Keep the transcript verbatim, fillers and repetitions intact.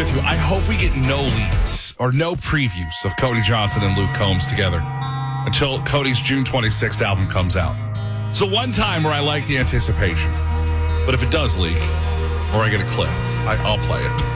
with you, I hope we get no leaks or no previews of Cody Johnson and Luke Combs together until Cody's June twenty-sixth album comes out. So one time where I like the anticipation, but if it does leak or I get a clip, I, I'll play it.